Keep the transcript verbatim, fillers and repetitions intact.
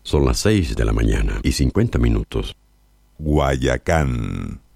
Son las seis de la mañana y cincuenta minutos. Guayacán.